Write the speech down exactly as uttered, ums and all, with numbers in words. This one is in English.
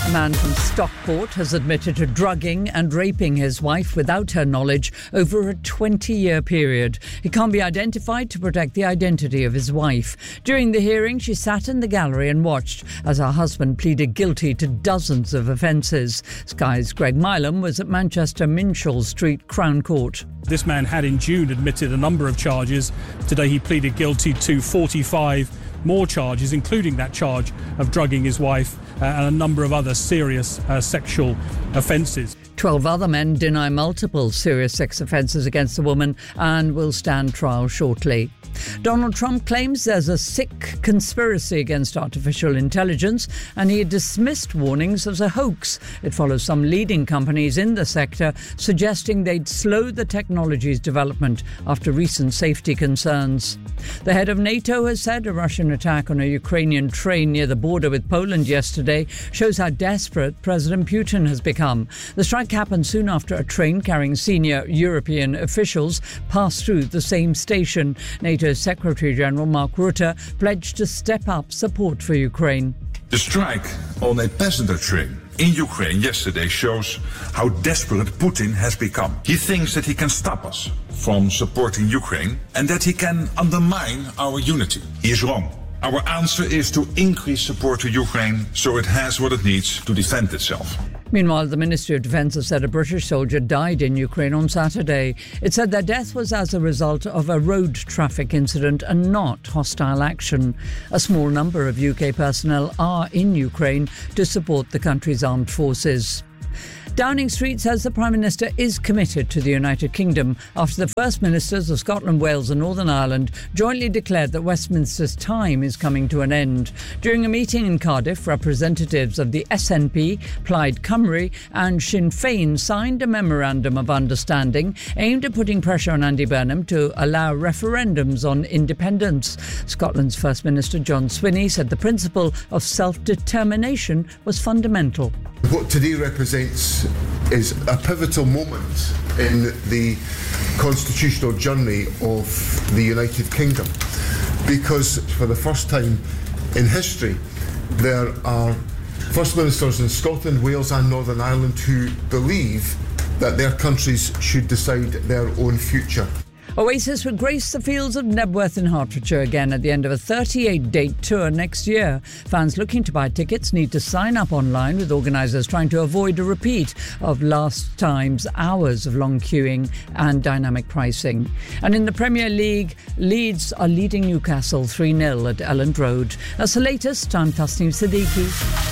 A man from Stockport has admitted to drugging and raping his wife without her knowledge over a twenty-year period. He can't be identified to protect the identity of his wife. During the hearing, she sat in the gallery and watched as her husband pleaded guilty to dozens of offences. Sky's Greg Milam was at Manchester Minshull Street Crown Court. This man had in June admitted a number of charges. Today he pleaded guilty to forty-five more charges, including that charge of drugging his wife uh, and a number of other serious uh, sexual offences. Twelve other men deny multiple serious sex offences against the woman and will stand trial shortly. Donald Trump claims there's a sick conspiracy against artificial intelligence, and he dismissed warnings as a hoax. It follows some leading companies in the sector suggesting they'd slow the technology's development after recent safety concerns. The head of NATO has said a Russian attack on a Ukrainian train near the border with Poland yesterday shows how desperate President Putin has become. The strike happened soon after a train carrying senior European officials passed through the same station. NATO's Secretary-General Mark Rutte pledged to step up support for Ukraine. The strike on a passenger train in Ukraine yesterday shows how desperate Putin has become. He thinks that he can stop us from supporting Ukraine and that he can undermine our unity. He is wrong. Our answer is to increase support to Ukraine so it has what it needs to defend itself. Meanwhile, the Ministry of Defence has said a British soldier died in Ukraine on Saturday. It said their death was as a result of a road traffic incident and not hostile action. A small number of U K personnel are in Ukraine to support the country's armed forces. Downing Street says the Prime Minister is committed to the United Kingdom after the First Ministers of Scotland, Wales and Northern Ireland jointly declared that Westminster's time is coming to an end. During a meeting in Cardiff, representatives of the S N P, Plaid Cymru and Sinn Féin signed a memorandum of understanding aimed at putting pressure on Andy Burnham to allow referendums on independence. Scotland's First Minister John Swinney said the principle of self-determination was fundamental. What today represents is a pivotal moment in the constitutional journey of the United Kingdom, because for the first time in history there are First Ministers in Scotland, Wales and Northern Ireland who believe that their countries should decide their own future. Oasis will grace the fields of Nebworth in Hertfordshire again at the end of a thirty-eight date tour next year. Fans looking to buy tickets need to sign up online, with organisers trying to avoid a repeat of last time's hours of long queuing and dynamic pricing. And in the Premier League, Leeds are leading Newcastle three nil at Elland Road. That's the latest. I'm Tasneem Siddiqui.